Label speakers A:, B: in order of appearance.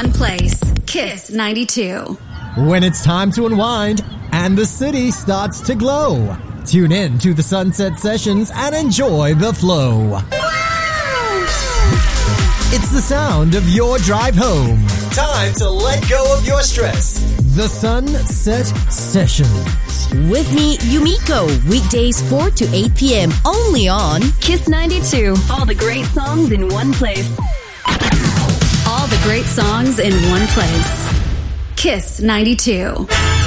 A: one place. Kiss 92.
B: When it's time to unwind and the city starts to glow, tune in to the Sunset Sessions and enjoy the flow. It's the sound of your drive home. Time to let go of your stress. The Sunset Sessions.
C: With me, Yumiko, weekdays 4 to 8 p.m. only on
A: Kiss 92. All the great songs in one place. All the great songs in one place. Kiss 92.